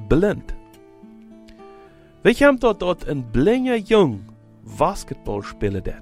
blind. Wir haben dort ein blinder Jung Basketball spielen dat.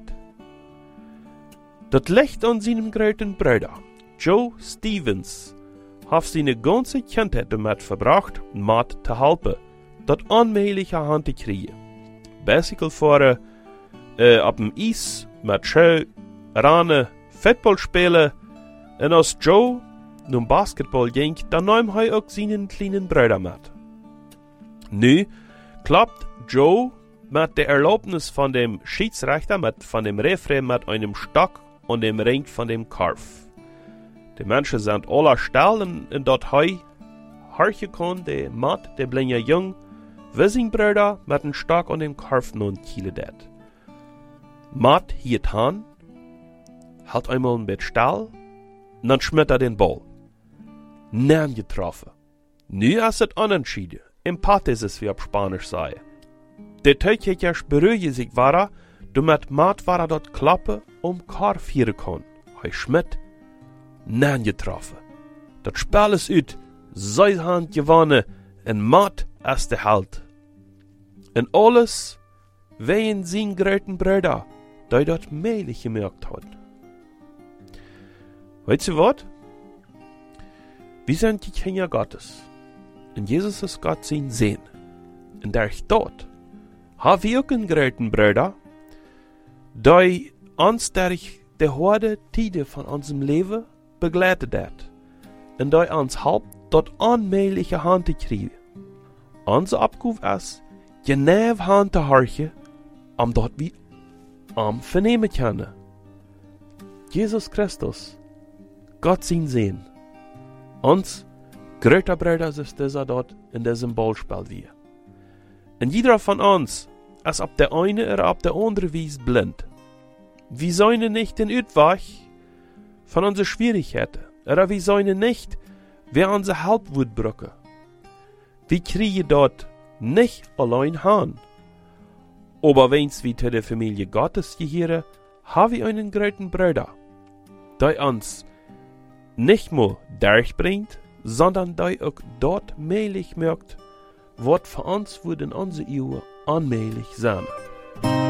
Dat ligt an seinem großen Bruder, Joe Stevens, hat seine ganze Kindheit damit verbracht, Matt zu helfen, dat onmögliche Hand zu kriegen. Bicycle fahren, auf dem Eis, mit Schuhe, Rennen, Football spielen, und als Joe nun Basketball ging, dann nahm er auch seinen kleinen Bruder mit. Nu klappt Joe mit der Erlaubnis von dem Schiedsrichter, von dem Referee, mit einem Stock und dem Ring von dem Karf. Die Menschen sind alle still in dort hei harche kon, der Matt, der blinde Jung, wie sein Bruder mit dem Stock und dem Karf nun kiele dat. Matt hielt an, halt einmal ein bisschen still, und dann schmiert er den Ball. Nein getroffen. Nu ist es unentschieden. Empath ist es, wie auf Spanisch sei. Der Teuchekers beruhige sich war, damit Matt war dort klappe, Karf hier kon. Hij schmidt, nein getroffen. Das Spiel ist uit, sein Hand gewonnen, und Matt ist der Held. Und alles wegen sein großen Bruder, der dort mehlig gemerkt hat. Weißt du was? Wir sind die Kinder Gottes. Und Jesus ist Gott sein Sehen. Und durch dort haben wir auch einen großen Bruder, der uns durch die harte Tide von unserem Leben begleitet hat. Und der uns hilft, dort allmähliche Hand zu kriegen. Unser Abgabe ist, genau Hand zu horchen, dort wie vernehmen können. Jesus Christus, Gott sein Sehen. Uns, größter Bruder ist dieser dort in diesem Ballspiel wie. Und jeder von uns ist auf der eine oder auf der andere Weise blind. Wir sollen nicht den Ausweg von unseren Schwierigkeiten, oder wir sollen nicht, wer unsere Halbwut brücken. Wir kriegen dort nicht allein hin. Aber wenn wir zu der Familie Gottes gehören, haben wir einen großen Bruder, der uns nicht nur durchbringt, sondern der auch dort möglich macht, was für uns in unserer Ehe unmöglich sein.